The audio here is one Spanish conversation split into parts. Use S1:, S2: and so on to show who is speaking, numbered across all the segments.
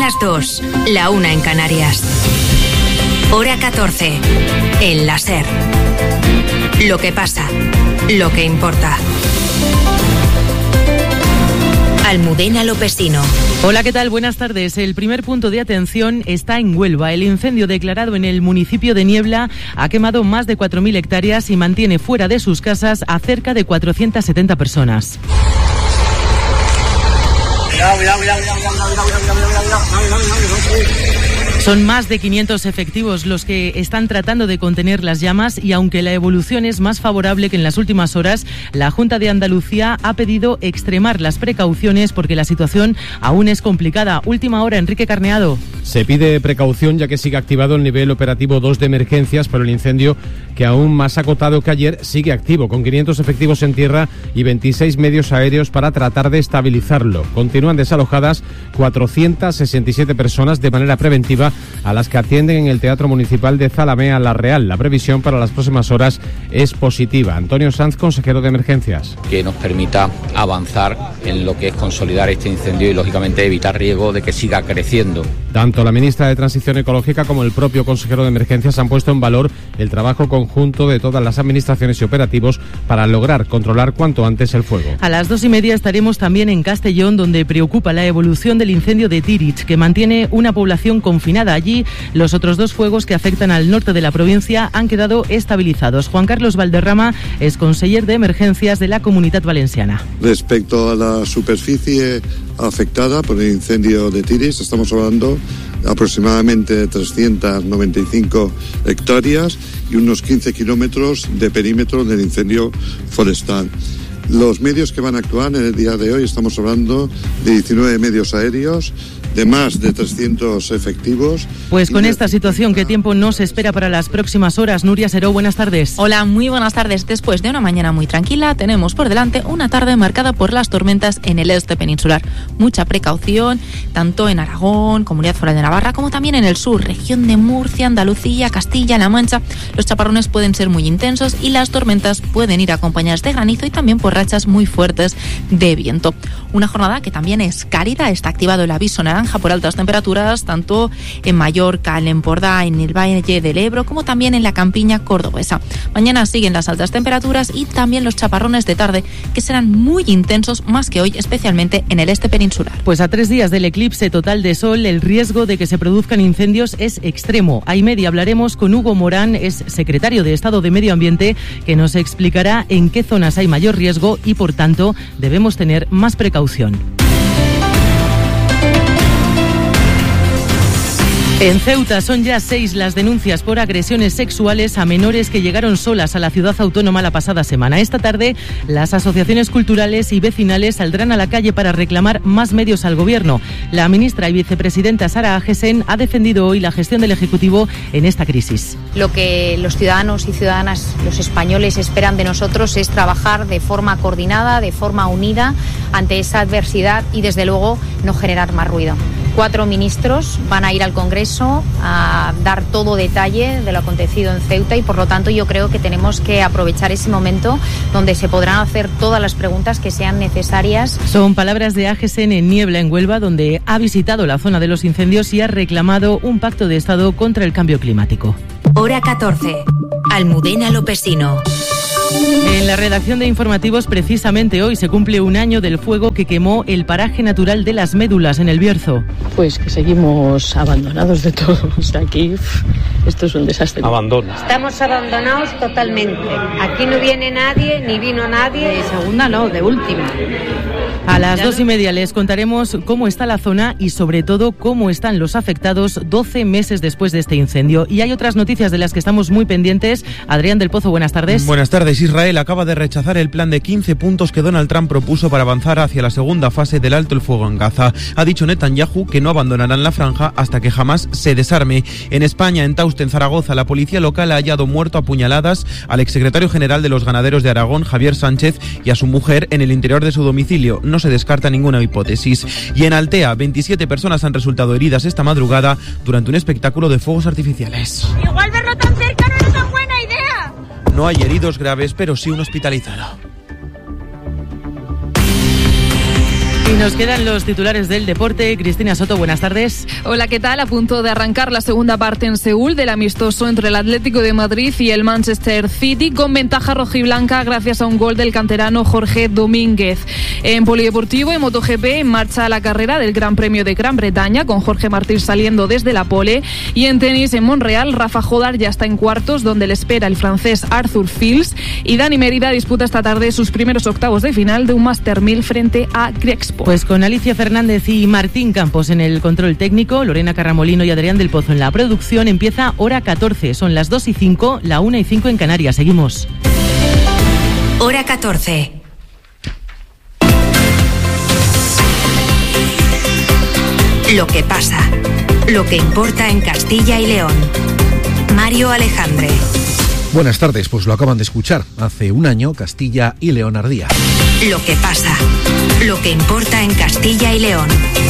S1: las 2, la 1 en Canarias. Hora 14, en la SER. Lo que pasa, lo que importa. Almudena Lopesino.
S2: Hola, ¿qué tal? Buenas tardes. El primer punto de atención está en Huelva. El incendio declarado en el municipio de Niebla ha quemado más de 4.000 hectáreas y mantiene fuera de sus casas a cerca de 470 personas. Son más de 500 efectivos los que están tratando de contener las llamas y aunque la evolución es más favorable que en las últimas horas, la Junta de Andalucía ha pedido extremar las precauciones porque la situación aún es complicada. Última hora, Enrique Carneado.
S3: Se pide precaución ya que sigue activado el nivel operativo 2 de emergencias, pero el incendio, que aún más acotado que ayer, sigue activo, con 500 efectivos en tierra y 26 medios aéreos para tratar de estabilizarlo. Continúan desalojadas 467 personas de manera preventiva, a las que atienden en el Teatro Municipal de Zalamea La Real. La previsión para las próximas horas es positiva. Antonio Sanz, consejero de Emergencias.
S4: Que nos permita avanzar en lo que es consolidar este incendio y, lógicamente, evitar riesgo de que siga creciendo.
S3: Tanto la ministra de Transición Ecológica como el propio consejero de Emergencias han puesto en valor el trabajo conjunto de todas las administraciones y operativos para lograr controlar cuanto antes el fuego.
S2: A las 2:30 estaremos también en Castellón, donde preocupa la evolución del incendio de Tirich, que mantiene una población confinada. Allí, los otros dos fuegos que afectan al norte de la provincia han quedado estabilizados. Juan Carlos Valderrama es conseller de Emergencias de la Comunitat Valenciana.
S5: Respecto a la superficie afectada por el incendio de Tirich, estamos hablando aproximadamente de 395 hectáreas y unos 15 kilómetros de perímetro del incendio forestal. Los medios que van a actuar en el día de hoy, estamos hablando de 19 medios aéreos, de más de 300 efectivos.
S2: Pues con esta situación, ¿qué tiempo nos espera para las próximas horas? Nuria Seró, buenas tardes.
S6: Hola, muy buenas tardes. Después de una mañana muy tranquila, tenemos por delante una tarde marcada por las tormentas en el este peninsular. Mucha precaución, tanto en Aragón, Comunidad Foral de Navarra, como también en el sur, región de Murcia, Andalucía, Castilla-La Mancha. Los chaparrones pueden ser muy intensos y las tormentas pueden ir acompañadas de granizo y también por rachas muy fuertes de viento. Una jornada que también es cálida, está activado el aviso naranja por altas temperaturas, tanto en Mallorca, en Empordà, en el Valle del Ebro, como también en la campiña cordobesa. Mañana siguen las altas temperaturas y también los chaparrones de tarde, que serán muy intensos, más que hoy, especialmente en el este peninsular.
S2: Pues a 3 días del eclipse total de sol, el riesgo de que se produzcan incendios es extremo. A 1:30 hablaremos con Hugo Morán, es secretario de Estado de Medio Ambiente, que nos explicará en qué zonas hay mayor riesgo y, por tanto, debemos tener más precaución. En Ceuta son ya 6 las denuncias por agresiones sexuales a menores que llegaron solas a la ciudad autónoma la pasada semana. Esta tarde, las asociaciones culturales y vecinales saldrán a la calle para reclamar más medios al gobierno. La ministra y vicepresidenta Sara Agesen ha defendido hoy la gestión del Ejecutivo en esta crisis.
S7: Lo que los ciudadanos y ciudadanas, los españoles, esperan de nosotros es trabajar de forma coordinada, de forma unida ante esa adversidad y, desde luego, no generar más ruido. 4 ministros van a ir al Congreso a dar todo detalle de lo acontecido en Ceuta y, por lo tanto, yo creo que tenemos que aprovechar ese momento donde se podrán hacer todas las preguntas que sean necesarias.
S2: Son palabras de Agesen en Niebla, en Huelva, donde ha visitado la zona de los incendios y ha reclamado un pacto de Estado contra el cambio climático.
S1: Hora 14, Almudena Lopesino.
S2: En la redacción de informativos, precisamente hoy se cumple un año del fuego que quemó el paraje natural de Las Médulas en el Bierzo.
S8: Pues que seguimos abandonados de todo. O sea, aquí esto es un desastre.
S9: Abandono.
S10: Estamos abandonados totalmente. Aquí no viene nadie, ni vino nadie.
S11: De segunda no, de última.
S2: A las 2:30 les contaremos cómo está la zona y, sobre todo, cómo están los afectados 12 meses después de este incendio. Y hay otras noticias de las que estamos muy pendientes. Adrián del Pozo, buenas tardes.
S12: Buenas tardes. Israel acaba de rechazar el plan de 15 puntos que Donald Trump propuso para avanzar hacia la segunda fase del alto el fuego en Gaza. Ha dicho Netanyahu que no abandonarán la franja hasta que jamás se desarme. En España, en Tauste, en Zaragoza, la policía local ha hallado muerto a puñaladas al exsecretario general de los ganaderos de Aragón, Javier Sánchez, y a su mujer en el interior de su domicilio. No se descarta ninguna hipótesis. Y en Altea, 27 personas han resultado heridas esta madrugada durante un espectáculo de fuegos artificiales.
S13: Igual verlo tan cerca no era tan buena idea.
S12: No hay heridos graves, pero sí un hospitalizado.
S2: Y nos quedan los titulares del deporte. Cristina Soto, buenas tardes.
S9: Hola, ¿qué tal? A punto de arrancar la segunda parte en Seúl del amistoso entre el Atlético de Madrid y el Manchester City, con ventaja rojiblanca gracias a un gol del canterano Jorge Domínguez. En polideportivo, en MotoGP, en marcha la carrera del Gran Premio de Gran Bretaña, con Jorge Martín saliendo desde la pole. Y en tenis, en Montreal, Rafa Jodar ya está en cuartos, donde le espera el francés Arthur Fils. Y Dani Mérida disputa esta tarde sus primeros octavos de final de un Master 1000 frente a Grexpo.
S2: Pues con Alicia Fernández y Martín Campos en el control técnico, Lorena Carramolino y Adrián del Pozo en la producción, empieza Hora 14. Son las 2:05, la 1:05 en Canarias. Seguimos.
S1: Hora 14. Lo que pasa, lo que importa en Castilla y León. Mario Alejandre.
S11: Buenas tardes, pues lo acaban de escuchar. Hace un año Castilla y León ardía.
S1: Lo que pasa, lo que importa en Castilla y León.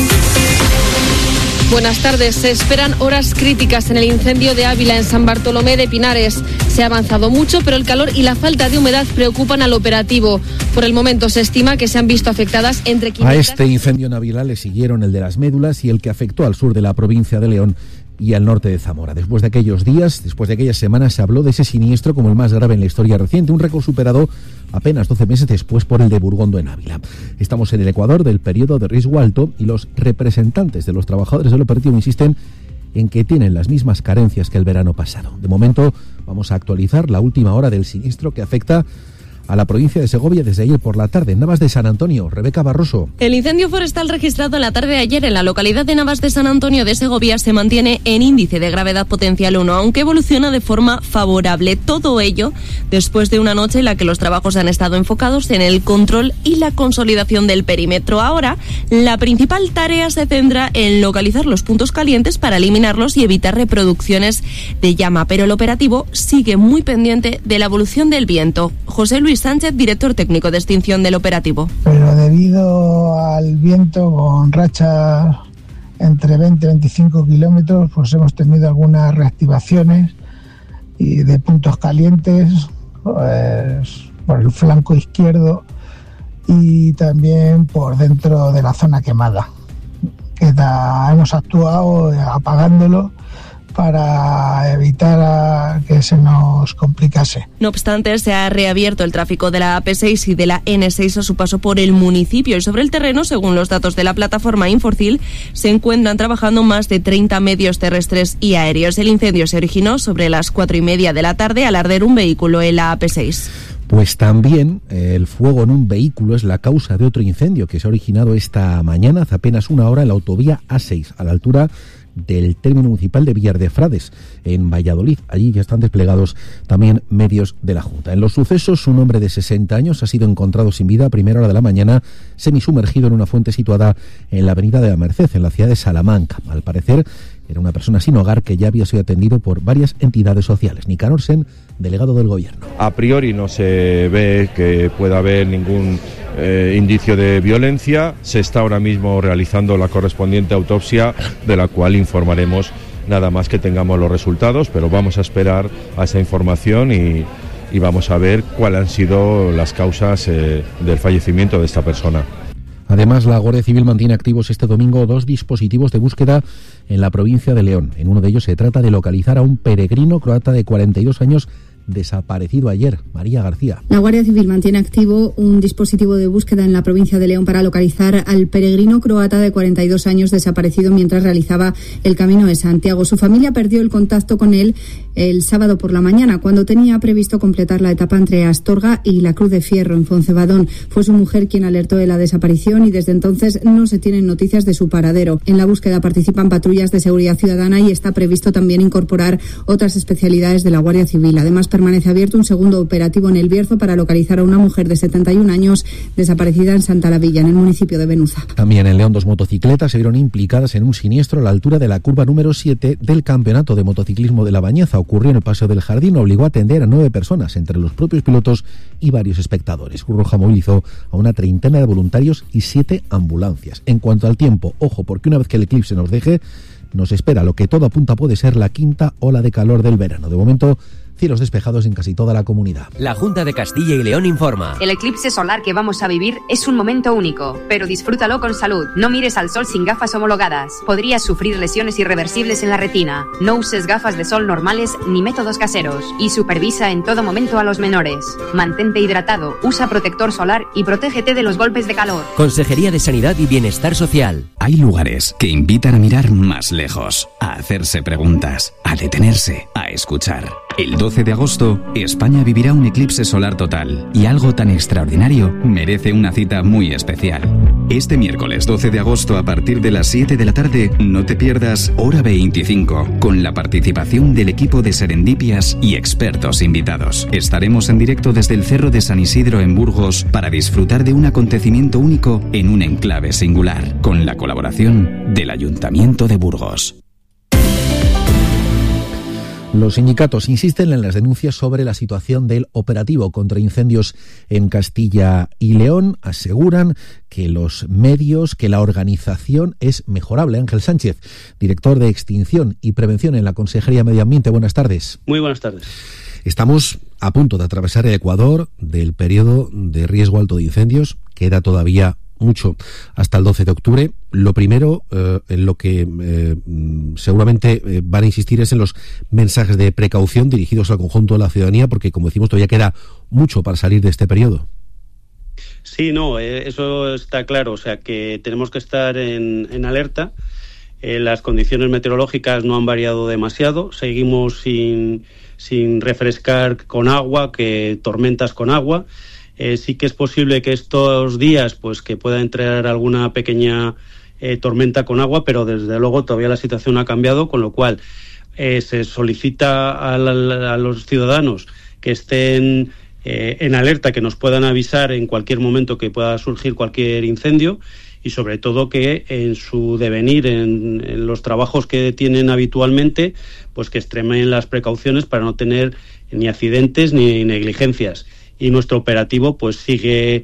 S14: Buenas tardes. Se esperan horas críticas en el incendio de Ávila, en San Bartolomé de Pinares. Se ha avanzado mucho, pero el calor y la falta de humedad preocupan al operativo. Por el momento se estima que se han visto afectadas entre 500...
S11: A este incendio en Ávila le siguieron el de las médulas y el que afectó al sur de la provincia de León y al norte de Zamora. Después de aquellos días, después de aquellas semanas, se habló de ese siniestro como el más grave en la historia reciente, un récord superado apenas 12 meses después por el de Burgondo en Ávila. Estamos en el Ecuador del periodo de riesgo alto y los representantes de los trabajadores del operativo insisten en que tienen las mismas carencias que el verano pasado. De momento, vamos a actualizar la última hora del siniestro que afecta a la provincia de Segovia desde ayer por la tarde. En Navas de San Antonio, Rebeca Barroso.
S14: El incendio forestal registrado en la tarde de ayer en la localidad de Navas de San Antonio de Segovia se mantiene en índice de gravedad potencial 1, aunque evoluciona de forma favorable. Todo ello después de una noche en la que los trabajos han estado enfocados en el control y la consolidación del perímetro. Ahora, la principal tarea se centra en localizar los puntos calientes para eliminarlos y evitar reproducciones de llama, pero el operativo sigue muy pendiente de la evolución del viento. José Luis Sánchez, director técnico de extinción del operativo.
S15: Pero debido al viento con rachas entre 20 y 25 kilómetros, pues hemos tenido algunas reactivaciones y de puntos calientes pues, por el flanco izquierdo y también por dentro de la zona quemada. Hemos actuado apagándolo para evitar que se nos complicase.
S14: No obstante, se ha reabierto el tráfico de la AP6 y de la N6 a su paso por el municipio y sobre el terreno, según los datos de la plataforma Inforcil, se encuentran trabajando más de 30 medios terrestres y aéreos. El incendio se originó sobre las 4:30 de la tarde al arder un vehículo en la AP6.
S11: Pues también el fuego en un vehículo es la causa de otro incendio que se ha originado esta mañana, hace apenas una hora, en la autovía A6, a la altura del término municipal de Villar de Frades, en Valladolid. Allí ya están desplegados también medios de la Junta. En los sucesos, un hombre de 60 años ha sido encontrado sin vida a primera hora de la mañana, semisumergido en una fuente situada en la avenida de la Merced, en la ciudad de Salamanca. Al parecer, era una persona sin hogar que ya había sido atendido por varias entidades sociales. Nicanor Sen, delegado del Gobierno.
S16: A priori no se ve que pueda haber ningún indicio de violencia. Se está ahora mismo realizando la correspondiente autopsia, de la cual informaremos nada más que tengamos los resultados, pero vamos a esperar a esa información y vamos a ver cuáles han sido las causas del fallecimiento de esta persona.
S11: Además, la Guardia Civil mantiene activos este domingo 2 dispositivos de búsqueda en la provincia de León. En uno de ellos se trata de localizar a un peregrino croata de 42 años desaparecido ayer. María García.
S17: La Guardia Civil mantiene activo un dispositivo de búsqueda en la provincia de León para localizar al peregrino croata de 42 años desaparecido mientras realizaba el Camino de Santiago. Su familia perdió el contacto con él el sábado por la mañana, cuando tenía previsto completar la etapa entre Astorga y la Cruz de Fierro, en Foncebadón. Fue su mujer quien alertó de la desaparición y desde entonces no se tienen noticias de su paradero. En la búsqueda participan patrullas de seguridad ciudadana y está previsto también incorporar otras especialidades de la Guardia Civil. Además, permanece abierto un segundo operativo en El Bierzo para localizar a una mujer de 71 años desaparecida en Santa Lavilla, en el municipio de Benuza.
S11: También en León 2 motocicletas se vieron implicadas en un siniestro a la altura de la curva número 7 del Campeonato de Motociclismo de La Bañeza. Ocurrió en el Paseo del Jardín, obligó a atender a 9 personas, entre los propios pilotos y varios espectadores. Cruz Roja movilizó a una treintena de voluntarios y 7 ambulancias. En cuanto al tiempo, ojo, porque una vez que el eclipse nos deje, nos espera lo que todo apunta puede ser la quinta ola de calor del verano. De momento, cielos despejados en casi toda la comunidad.
S18: La Junta de Castilla y León informa.
S19: El eclipse solar que vamos a vivir es un momento único, pero disfrútalo con salud. No mires al sol sin gafas homologadas. Podrías sufrir lesiones irreversibles en la retina. No uses gafas de sol normales ni métodos caseros. Y supervisa en todo momento a los menores. Mantente hidratado, usa protector solar y protégete de los golpes de calor.
S18: Consejería de Sanidad y Bienestar Social.
S20: Hay lugares que invitan a mirar más lejos, a hacerse preguntas, a detenerse, a escuchar. El 12 de agosto, España vivirá un eclipse solar total y algo tan extraordinario merece una cita muy especial. Este miércoles 12 de agosto a partir de las 7 de la tarde, no te pierdas Hora 25, con la participación del equipo de Serendipias y expertos invitados. Estaremos en directo desde el Cerro de San Isidro en Burgos para disfrutar de un acontecimiento único en un enclave singular, con la colaboración del Ayuntamiento de Burgos.
S11: Los sindicatos insisten en las denuncias sobre la situación del operativo contra incendios en Castilla y León. Aseguran que los medios, que la organización es mejorable. Ángel Sánchez, director de Extinción y Prevención en la Consejería de Medio Ambiente. Buenas tardes.
S21: Muy buenas tardes.
S11: Estamos a punto de atravesar el Ecuador del periodo de riesgo alto de incendios. Queda todavía mucho hasta el 12 de octubre. Lo primero en lo que seguramente van a insistir es en los mensajes de precaución dirigidos al conjunto de la ciudadanía, porque, como decimos, todavía queda mucho para salir de este periodo.
S21: Sí, no, eso está claro. O sea, que tenemos que estar en alerta. Las condiciones meteorológicas no han variado demasiado. Seguimos sin refrescar con agua, que tormentas con agua. Sí que es posible que estos días pues que pueda entrar alguna pequeña tormenta con agua, pero desde luego todavía la situación no ha cambiado, con lo cual se solicita a los ciudadanos que estén en alerta, que nos puedan avisar en cualquier momento que pueda surgir cualquier incendio, y sobre todo que en su devenir, en los trabajos que tienen habitualmente, pues que extremen las precauciones para no tener ni accidentes ni negligencias. Y nuestro operativo pues sigue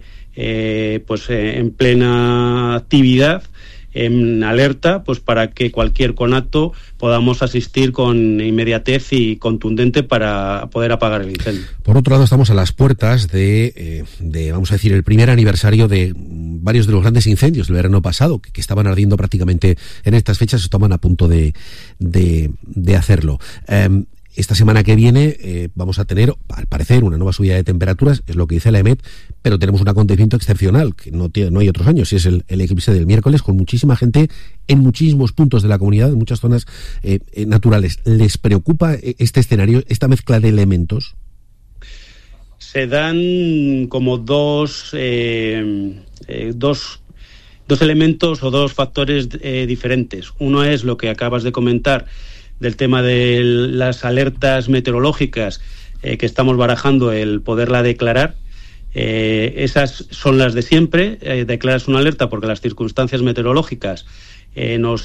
S21: en plena actividad, en alerta, pues para que cualquier conato podamos asistir con inmediatez y contundente para poder apagar el incendio.
S11: Por otro lado, estamos a las puertas de vamos a decir, el primer aniversario de varios de los grandes incendios del verano pasado, que estaban ardiendo prácticamente en estas fechas, estaban a punto de hacerlo. Esta semana que viene vamos a tener, al parecer, una nueva subida de temperaturas, es lo que dice la EMET, pero tenemos un acontecimiento excepcional, que no hay otros años, y es el eclipse del miércoles, con muchísima gente en muchísimos puntos de la comunidad, en muchas zonas naturales. ¿Les preocupa este escenario, esta mezcla de elementos?
S21: Se dan como dos elementos o dos factores diferentes. Uno es lo que acabas de comentar, del tema de las alertas meteorológicas que estamos barajando, el poderla declarar. Esas son las de siempre. Declaras una alerta porque las circunstancias meteorológicas nos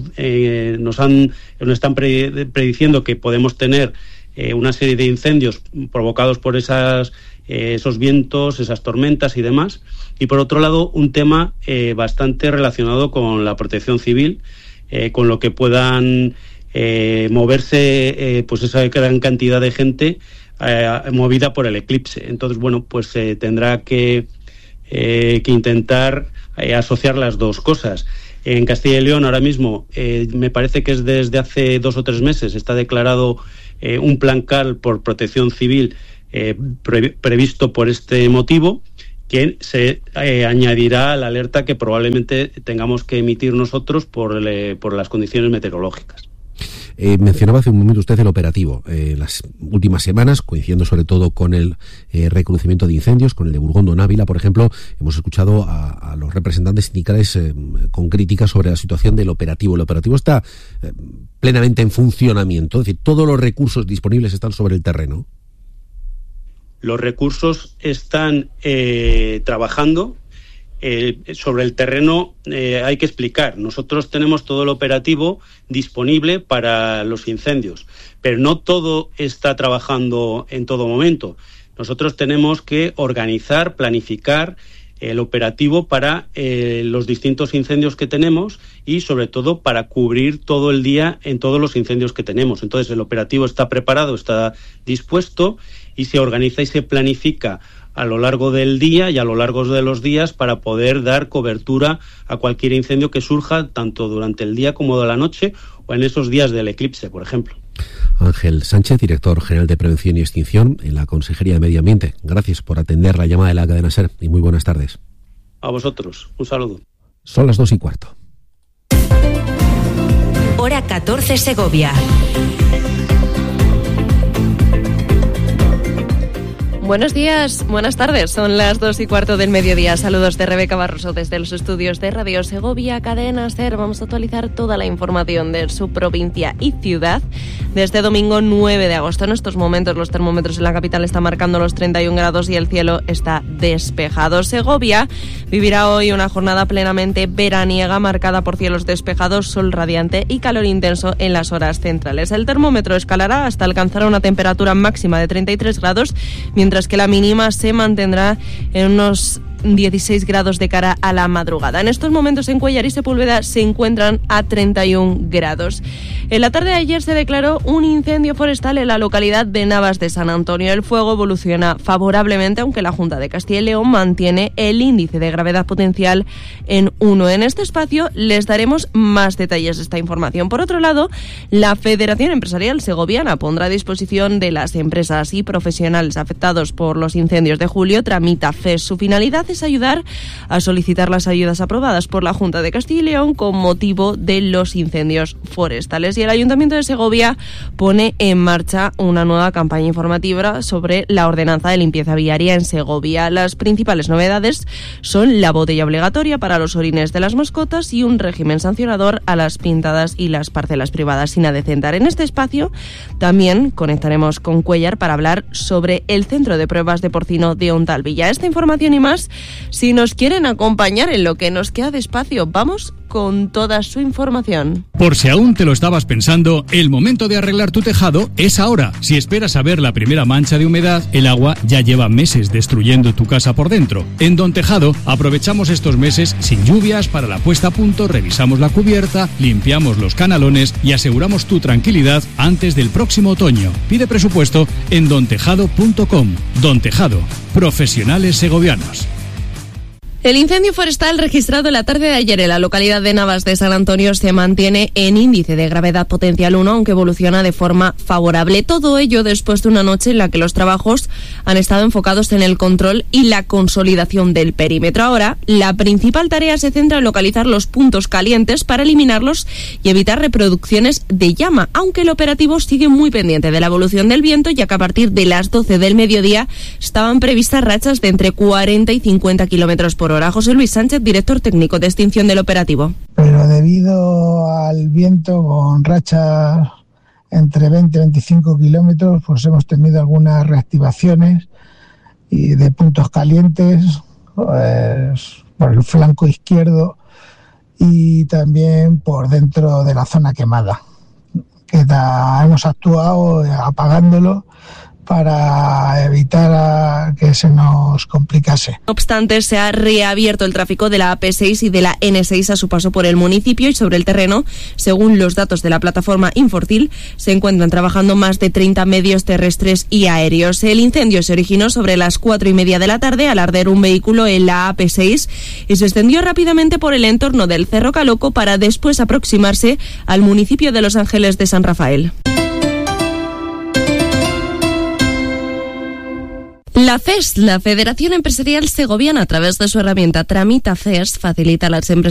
S21: están prediciendo que podemos tener una serie de incendios provocados por esos vientos, esas tormentas y demás. Y por otro lado, un tema bastante relacionado con la protección civil, con lo que puedan moverse pues esa gran cantidad de gente movida por el eclipse. Entonces, bueno, pues tendrá que intentar asociar las dos cosas. En Castilla y León ahora mismo me parece que es desde hace 2 o 3 meses está declarado un plan CAL por protección civil previsto por este motivo, que se añadirá a la alerta que probablemente tengamos que emitir nosotros por las condiciones meteorológicas.
S11: Mencionaba hace un momento usted el operativo. Las últimas semanas, coincidiendo sobre todo con el reconocimiento de incendios, con el de Burgondo en Ávila, por ejemplo, hemos escuchado a los representantes sindicales con críticas sobre la situación del operativo. El operativo está plenamente en funcionamiento, es decir, todos los recursos disponibles están sobre el terreno.
S21: Los recursos están trabajando. Sobre el terreno hay que explicar. Nosotros tenemos todo el operativo disponible para los incendios, pero no todo está trabajando en todo momento. Nosotros tenemos que organizar, planificar el operativo para los distintos incendios que tenemos y sobre todo para cubrir todo el día en todos los incendios que tenemos. Entonces el operativo está preparado, está dispuesto y se organiza y se planifica a lo largo del día y a lo largo de los días para poder dar cobertura a cualquier incendio que surja tanto durante el día como de la noche o en esos días del eclipse, por ejemplo.
S4: Ángel Sánchez, director general de Prevención y Extinción en la Consejería de Medio Ambiente. Gracias por atender la llamada de la cadena SER y muy buenas tardes.
S21: A vosotros, un saludo.
S4: Son las 2:15.
S1: Hora 14 Segovia.
S14: Buenos días, buenas tardes, son las 2:15 del mediodía. Saludos de Rebeca Barroso desde los estudios de Radio Segovia, Cadena SER. Vamos a actualizar toda la información de su provincia y ciudad. Desde domingo 9 de agosto, en estos momentos los termómetros en la capital están marcando los 31 grados y el cielo está despejado. Segovia vivirá hoy una jornada plenamente veraniega marcada por cielos despejados, sol radiante y calor intenso en las horas centrales. El termómetro escalará hasta alcanzar una temperatura máxima de 33 grados, mientras que la mínima se mantendrá en unos 16 grados de cara a la madrugada. En estos momentos en Cuéllar y Sepúlveda se encuentran a 31 grados. En la tarde de ayer se declaró un incendio forestal en la localidad de Navas de San Antonio. El fuego evoluciona favorablemente, aunque la Junta de Castilla y León mantiene el índice de gravedad potencial en 1. En este espacio les daremos más detalles de esta información. Por otro lado, la Federación Empresarial Segoviana pondrá a disposición de las empresas y profesionales afectados por los incendios de julio tramita FES. Su finalidad es ayudar a solicitar las ayudas aprobadas por la Junta de Castilla y León con motivo de los incendios forestales. Y el Ayuntamiento de Segovia pone en marcha una nueva campaña informativa sobre la ordenanza de limpieza viaria en Segovia. Las principales novedades son la botella obligatoria para los orines de las mascotas y un régimen sancionador a las pintadas y las parcelas privadas sin adecentar. En este espacio también conectaremos con Cuéllar para hablar sobre el centro de pruebas de porcino de Ontalvilla. Esta información y más, si nos quieren acompañar en lo que nos queda de espacio, vamos con toda su información.
S22: Por si aún te lo estabas pensando, el momento de arreglar tu tejado es ahora. Si esperas a ver la primera mancha de humedad, el agua ya lleva meses destruyendo tu casa por dentro. En Don Tejado aprovechamos estos meses sin lluvias para la puesta a punto, revisamos la cubierta, limpiamos los canalones y aseguramos tu tranquilidad antes del próximo otoño. Pide presupuesto en dontejado.com. Don Tejado, profesionales segovianos.
S14: El incendio forestal registrado la tarde de ayer en la localidad de Navas de San Antonio se mantiene en índice de gravedad potencial 1, aunque evoluciona de forma favorable. Todo ello después de una noche en la que los trabajos han estado enfocados en el control y la consolidación del perímetro. Ahora, la principal tarea se centra en localizar los puntos calientes para eliminarlos y evitar reproducciones de llama, aunque el operativo sigue muy pendiente de la evolución del viento, ya que a partir de las 12 del mediodía estaban previstas rachas de entre 40 y 50 kilómetros por hora. José Luis Sánchez, director técnico de extinción del operativo.
S15: Pero debido al viento con rachas entre 20 y 25 kilómetros, pues hemos tenido algunas reactivaciones y de puntos calientes pues, por el flanco izquierdo y también por dentro de la zona quemada. Hemos actuado apagándolo para evitar que se nos complicase.
S14: No obstante, se ha reabierto el tráfico de la AP6 y de la N6 a su paso por el municipio y sobre el terreno, según los datos de la plataforma Infortil, se encuentran trabajando más de 30 medios terrestres y aéreos. El incendio se originó sobre las 4:30 de la tarde al arder un vehículo en la AP6 y se extendió rápidamente por el entorno del Cerro Caloco para después aproximarse al municipio de Los Ángeles de San Rafael. La FES, la Federación Empresarial Segoviana, a través de su herramienta Tramita FES, facilita a las empresas